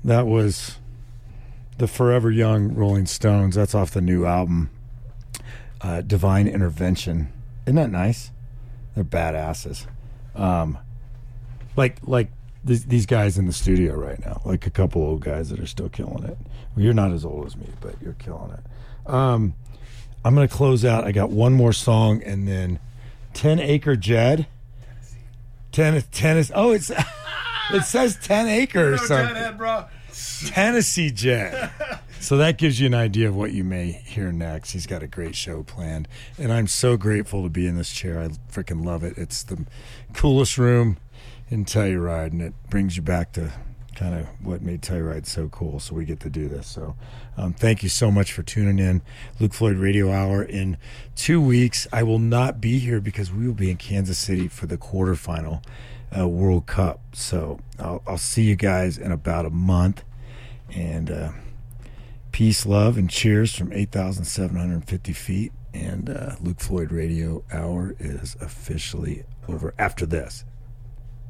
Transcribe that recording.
That was the Forever Young Rolling Stones. That's off the new album, Divine Intervention. Isn't that nice? They're badasses. Like these guys in the studio right now, like a couple old guys that are still killing it. Well, you're not as old as me, but you're killing it. I'm going to close out. I got one more song, and then 10 Acre Jed. Tennessee. Oh, it says 10 Acre or something. Tennessee Jed. So that gives you an idea of what you may hear next. He's got a great show planned, and I'm so grateful to be in this chair. I freaking love it. It's the coolest room in Telluride, and it brings you back to kind of what made Telluride so cool. So we get to do this. So thank you so much for tuning in. Luke Floyd Radio Hour. In 2 weeks, I will not be here because we will be in Kansas City for the quarterfinal World Cup. So I'll see you guys in about a month. And peace, love, and cheers from 8,750 feet. And Luke Floyd Radio Hour is officially over after this.